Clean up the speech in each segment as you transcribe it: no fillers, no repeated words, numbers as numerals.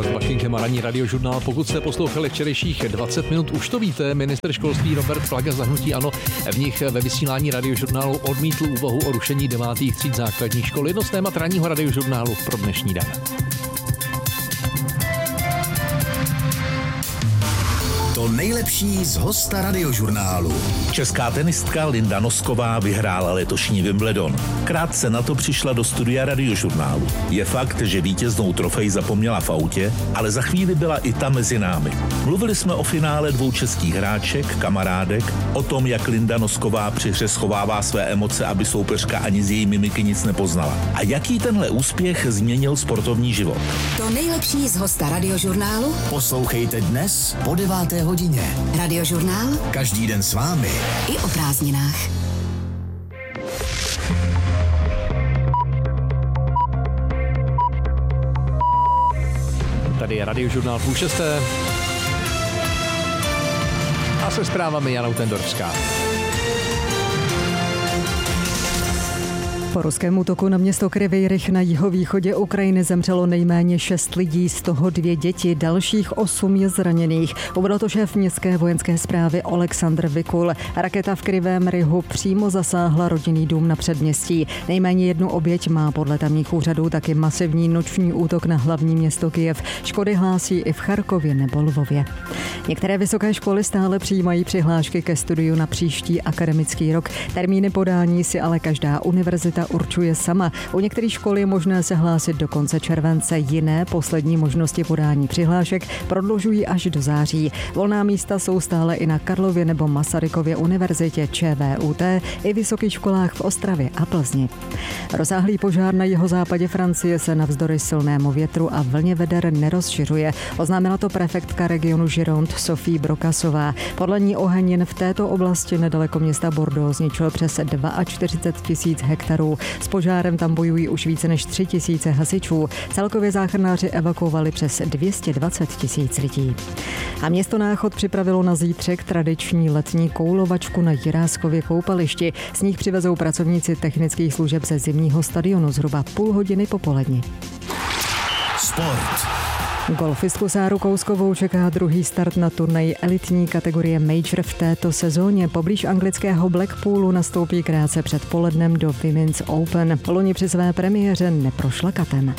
Alex Buckingham a ranní radiožurnál. Pokud jste poslouchali včerejších 20 minut, už to víte, ministr školství Robert Plaga za hnutí ANO v nich ve vysílání radiožurnálu odmítl úvahu o rušení 9. tříd základních škol. Jedno z témat ranního radiožurnálu pro dnešní den. To nejlepší z hosta radiožurnálu. Česká tenistka Linda Nosková vyhrála letošní Wimbledon. Krátce na to přišla do studia radiožurnálu. Je fakt, že vítěznou trofej zapomněla v autě, ale za chvíli byla i ta mezi námi. Mluvili jsme o finále 2 českých hráček, kamarádek, o tom, jak Linda Nosková při hře schovává své emoce, aby soupeřka ani z její mimiky nic nepoznala. A jaký tenhle úspěch změnil sportovní život. To nejlepší z hosta radiožurnálu poslouchejte dnes po 9. hodině. Radiožurnál každý den s vámi. I o prázdninách. Tady je radiožurnál 5:30. A se zprávami Jana Tendorfská. Po ruském útoku na město Kryvý Rih na jihovýchodě Ukrajiny zemřelo nejméně 6 lidí, z toho 2 děti, dalších 8 je zraněných. Uvedl to šéf městské vojenské správy Oleksandr Vikul. Raketa v Kryvém Rihu přímo zasáhla rodinný dům na předměstí. Nejméně 1 oběť má podle tamních úřadů taky masivní noční útok na hlavní město Kyjev. Škody hlásí i v Charkově nebo Lvově. Některé vysoké školy stále přijímají přihlášky ke studiu na příští akademický rok. Termíny podání si ale každá univerzita určuje sama. U některých škol je možné se hlásit do konce července, jiné poslední možnosti podání přihlášek prodlužují až do září. Volná místa jsou stále i na Karlově nebo Masarykově univerzitě, ČVUT, i vysokých školách v Ostravě a Plzni. Rozsáhlý požár na jihozápadě Francie se navzdory silnému větru a vlně veder nerozšiřuje. Oznámila to prefektka regionu Gironde Sophie Brokasová. Podle ní oheň jen v této oblasti nedaleko města Bordeaux zničil přes 42 000 hektarů. S požárem tam bojují už více než 3 000 hasičů. Celkově záchranáři evakuovali přes 220 000 lidí. A město Náchod připravilo na zítřek tradiční letní koulovačku na Jiráskově koupališti. S nich přivezou pracovníci technických služeb ze zimního stadionu zhruba půl hodiny po poledni. Sport. Golfistku Sáru Kouskovou čeká druhý start na turnaji elitní kategorie Major v této sezóně. Poblíž anglického Blackpoolu nastoupí krátce před polednem do Women's Open. Loni při své premiéře neprošla katem.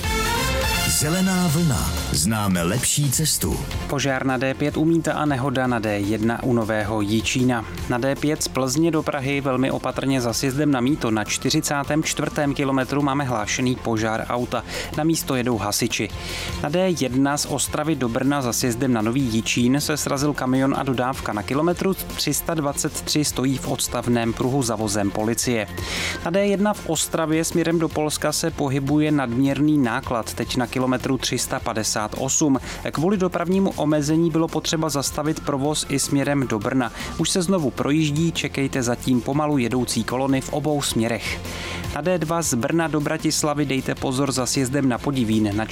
Zelená vlna. Známe lepší cestu. Požár na D5 u Mýta a nehoda na D1 u Nového Jičína. Na D5 z Plzně do Prahy velmi opatrně za sjezdem na Mýto na 44. kilometru máme hlášený požár auta. Na místo jedou hasiči. Na D1 z Ostravy do Brna za sjezdem na Nový Jičín se srazil kamion a dodávka. Na kilometru 323 stojí v odstavném pruhu za vozem policie. Na D1 v Ostravě směrem do Polska se pohybuje nadměrný náklad. Teď na kilometru 358. Kvůli dopravnímu omezení bylo potřeba zastavit provoz i směrem do Brna. Už se znovu projíždí, čekejte zatím pomalu jedoucí kolony v obou směrech. Na D2 z Brna do Bratislavy dejte pozor za sjezdem na Podivín. Na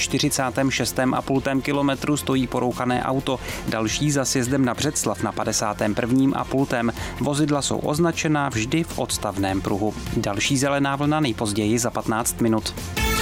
46,5 kilometru stojí porouchané auto. Další za sjezdem na Břeclav na 51,5. Vozidla jsou označená vždy v odstavném pruhu. Další zelená vlna nejpozději za 15 minut.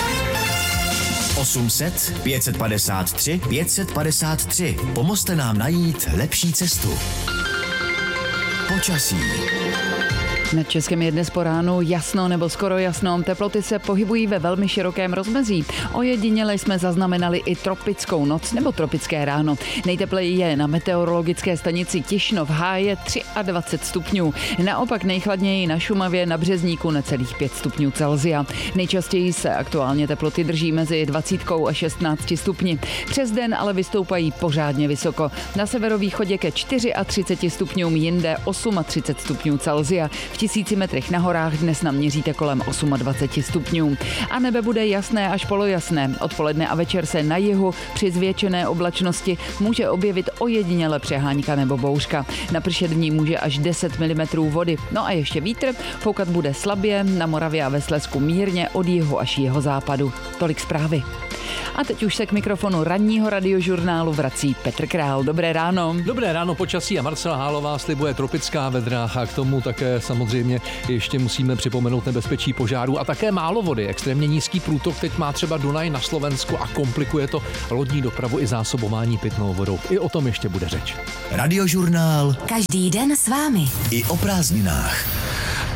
800 553 553. Pomozte nám najít lepší cestu. Počasí. Nad Českem je dnes po ránu jasno nebo skoro jasno. Teploty se pohybují ve velmi širokém rozmezí. Ojediněle jsme zaznamenali i tropickou noc nebo tropické ráno. Nejtepleji je na meteorologické stanici Tišnov Háje 23 stupňů. Naopak nejchladněji na Šumavě na Březníku necelých 5 stupňů Celsia. Nejčastěji se aktuálně teploty drží mezi 20 a 16 stupni. Přes den ale vystoupají pořádně vysoko. Na severovýchodě ke 34 stupňům, jinde 38 stupňů Celsia. V 1000 metrech na horách dnes naměříte kolem 28 stupňů. A nebe bude jasné až polojasné. Odpoledne a večer se na jihu při zvětšené oblačnosti může objevit ojediněle přehánka nebo bouřka. Napršet v ní může až 10 mm vody. No a ještě vítr, foukat bude slabě, na Moravě a ve Slezsku mírně, od jihu až jihozápadu. Tolik zprávy. A teď už se k mikrofonu ranního radiožurnálu vrací Petr Král. Dobré ráno. Dobré ráno, počasí a Marcela Hálová slibuje tropická vedra a k tomu také samozřejmě ještě musíme připomenout nebezpečí požáru a také málo vody. Extrémně nízký průtok teď má třeba Dunaj na Slovensku a komplikuje to lodní dopravu i zásobování pitnou vodou. I o tom ještě bude řeč. Radiožurnál. Každý den s vámi. I o prázdninách.